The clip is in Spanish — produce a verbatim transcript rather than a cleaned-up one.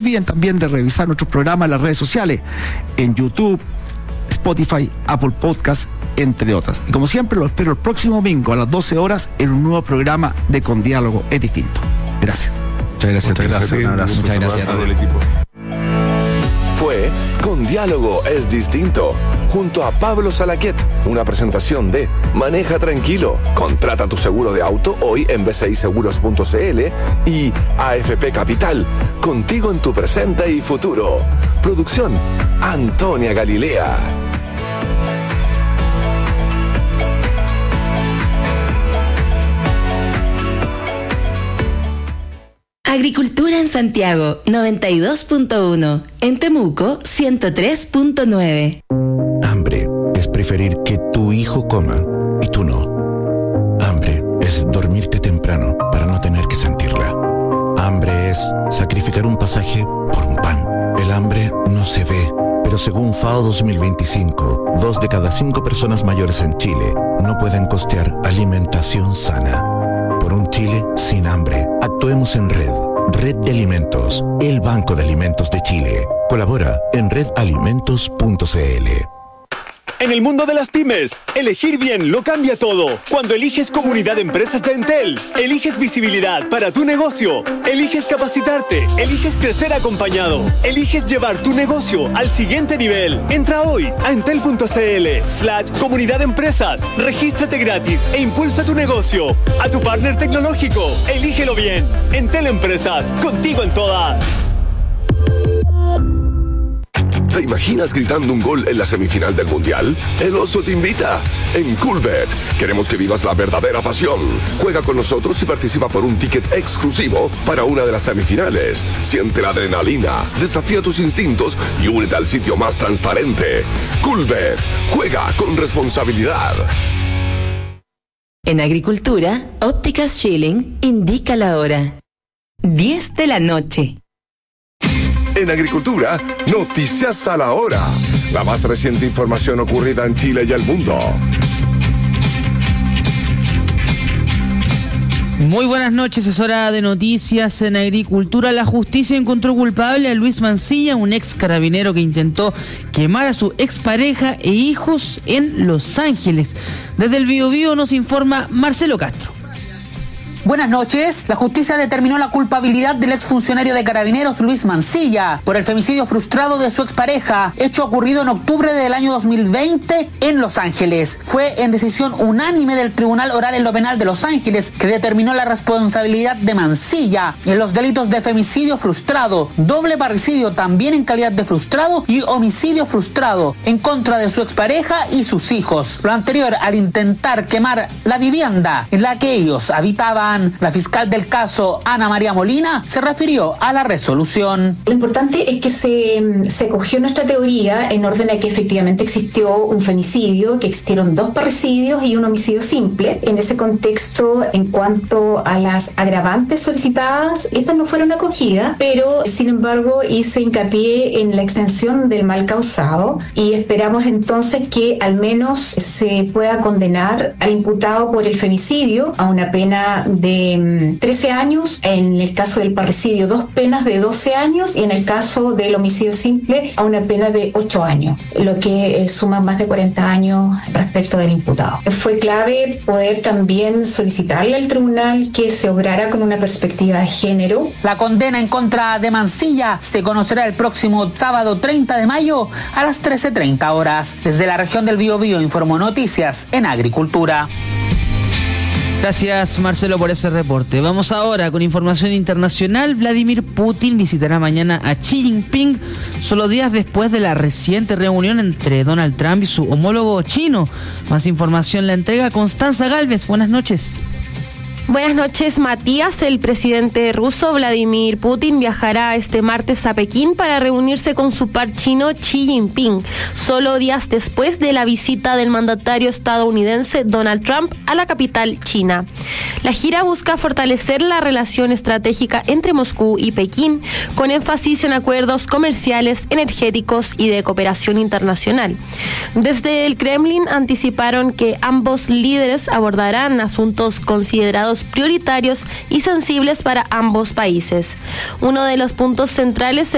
olviden también de revisar nuestros programas en las redes sociales, en YouTube, Spotify, Apple Podcast, entre otras. Y como siempre, lo espero el próximo domingo a las doce horas en un nuevo programa de Con Diálogo es Distinto. Gracias. Muchas gracias. Muchas gracias. Un abrazo. Muchas gracias a todo el equipo. Fue Con Diálogo es Distinto, junto a Pablo Salaquet, una presentación de Maneja Tranquilo, contrata tu seguro de auto hoy en b c i seguros punto c l y A F P Capital, contigo en tu presente y futuro. Producción, Antonia Galilea. Agricultura en Santiago, noventa y dos punto uno. En Temuco, ciento tres punto nueve. Hambre es preferir que tu hijo coma y tú no. Hambre es dormirte temprano para no tener que sentirla. Hambre es sacrificar un pasaje por un pan. El hambre no se ve, pero según FAO dos mil veinticinco, dos de cada cinco personas mayores en Chile no pueden costear alimentación sana. Por un Chile sin hambre, actuemos en red. Red de Alimentos, el Banco de Alimentos de Chile. Colabora en red alimentos punto c l. En el mundo de las pymes, elegir bien lo cambia todo. Cuando eliges Comunidad de Empresas de Entel, eliges visibilidad para tu negocio, eliges capacitarte, eliges crecer acompañado, eliges llevar tu negocio al siguiente nivel. Entra hoy a entel punto c l slash comunidad de empresas, regístrate gratis e impulsa tu negocio. A tu partner tecnológico, elígelo bien. Entel Empresas, contigo en todas. ¿Te imaginas gritando un gol en la semifinal del Mundial? El Oso te invita. En Coolbet queremos que vivas la verdadera pasión. Juega con nosotros y participa por un ticket exclusivo para una de las semifinales. Siente la adrenalina, desafía tus instintos y únete al sitio más transparente. Coolbet, juega con responsabilidad. En Agricultura, Ópticas Schilling indica la hora. diez de la noche. En Agricultura, noticias a la hora. La más reciente información ocurrida en Chile y el mundo. Muy buenas noches, es hora de noticias en Agricultura. La justicia encontró culpable a Luis Mancilla, un ex carabinero que intentó quemar a su expareja e hijos en Los Ángeles. Desde el Biobío nos informa Marcelo Castro. Buenas noches. La justicia determinó la culpabilidad del exfuncionario de Carabineros Luis Mancilla por el femicidio frustrado de su expareja, hecho ocurrido en octubre del año dos mil veinte en Los Ángeles. Fue en decisión unánime del Tribunal Oral en lo Penal de Los Ángeles que determinó la responsabilidad de Mancilla en los delitos de femicidio frustrado, doble parricidio también en calidad de frustrado y homicidio frustrado en contra de su expareja y sus hijos. Lo anterior al intentar quemar la vivienda en la que ellos habitaban. La fiscal del caso, Ana María Molina, se refirió a la resolución. Lo importante es que se, se cogió nuestra teoría en orden a que efectivamente existió un femicidio, que existieron dos parricidios y un homicidio simple. En ese contexto, en cuanto a las agravantes solicitadas, estas no fueron acogidas, pero sin embargo hice hincapié en la extensión del mal causado y esperamos entonces que al menos se pueda condenar al imputado por el femicidio a una pena de trece años, en el caso del parricidio dos penas de doce años y en el caso del homicidio simple a una pena de ocho años, lo que eh, suma más de cuarenta años respecto del imputado. Fue clave poder también solicitarle al tribunal que se obrara con una perspectiva de género. La condena en contra de Mancilla se conocerá el próximo sábado treinta de mayo a las trece treinta horas. Desde la región del Biobío informó Noticias en Agricultura. Gracias, Marcelo, por ese reporte. Vamos ahora con información internacional. Vladimir Putin visitará mañana a Xi Jinping, solo días después de la reciente reunión entre Donald Trump y su homólogo chino. Más información la entrega Constanza Galvez. Buenas noches. Buenas noches, Matías. El presidente ruso Vladimir Putin viajará este martes a Pekín para reunirse con su par chino Xi Jinping, solo días después de la visita del mandatario estadounidense Donald Trump a la capital china. La gira busca fortalecer la relación estratégica entre Moscú y Pekín, con énfasis en acuerdos comerciales, energéticos y de cooperación internacional. Desde el Kremlin anticiparon que ambos líderes abordarán asuntos considerados prioritarios y sensibles para ambos países. Uno de los puntos centrales